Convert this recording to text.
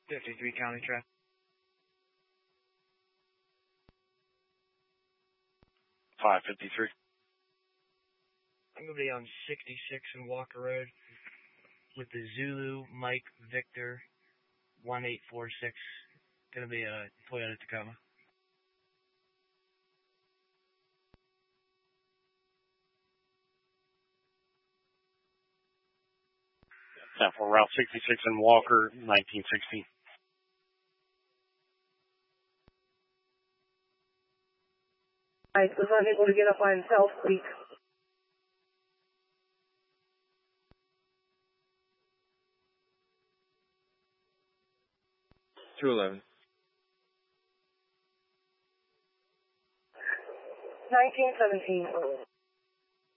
53 County Traffic. Five 53. I'm going to be on 66 in Walker Road with the Zulu Mike Victor 1846. Going to be a Toyota Tacoma. Yeah, for Route 66 in Walker, 1916. I was unable to get up by himself, please. $211. 1917.